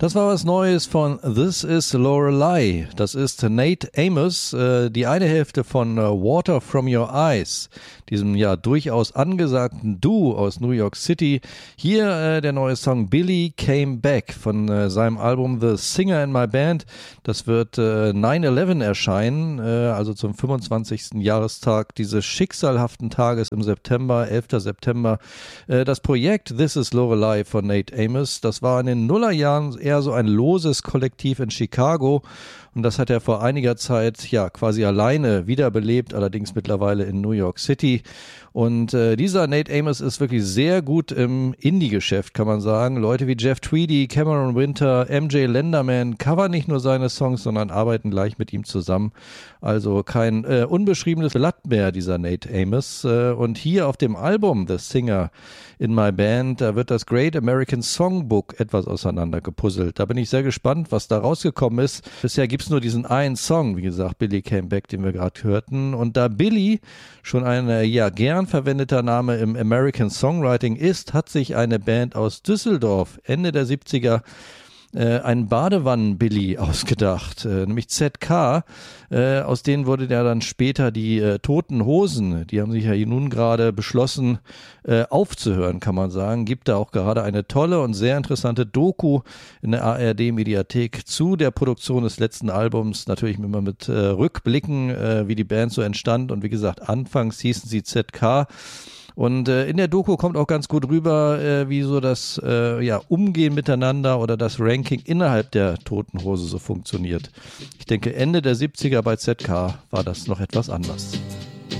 Das war was Neues von This is Lorelei. Das ist Nate Amos, die eine Hälfte von Water from Your Eyes, diesem ja durchaus angesagten Duo aus New York City. Hier der neue Song Billy Came Back von seinem Album The Singer in My Band. Das wird 9/11 erscheinen, also zum 25. Jahrestag dieses schicksalhaften Tages im September, 11. September. Das Projekt This is Lorelei von Nate Amos, das war in den Nullerjahren eher so ein loses Kollektiv in Chicago und das hat er vor einiger Zeit ja quasi alleine wiederbelebt, allerdings mittlerweile in New York City. Und dieser Nate Amos ist wirklich sehr gut im Indie-Geschäft, kann man sagen. Leute wie Jeff Tweedy, Cameron Winter, MJ Lenderman covern nicht nur seine Songs, sondern arbeiten gleich mit ihm zusammen. Also kein unbeschriebenes Blatt mehr, dieser Nate Amos. Und hier auf dem Album The Singer in My Band, da wird das Great American Songbook etwas auseinandergepuzzelt. Da bin ich sehr gespannt, was da rausgekommen ist. Bisher gibt's nur diesen einen Song, wie gesagt, Billy Came Back, den wir gerade hörten. Und da Billy schon ein ja gern verwendeter Name im American Songwriting ist, hat sich eine Band aus Düsseldorf Ende der 70er einen Badewannen-Billy ausgedacht, nämlich ZK. Aus denen wurde ja dann später die Toten Hosen, die haben sich ja nun gerade beschlossen aufzuhören, kann man sagen. Gibt da auch gerade eine tolle und sehr interessante Doku in der ARD-Mediathek zu der Produktion des letzten Albums, natürlich immer mit Rückblicken, wie die Band so entstand. Und wie gesagt, anfangs hießen sie ZK. Und in der Doku kommt auch ganz gut rüber, wie so das ja, Umgehen miteinander oder das Ranking innerhalb der Toten Hose so funktioniert. Ich denke, Ende der 70er bei ZK war das noch etwas anders.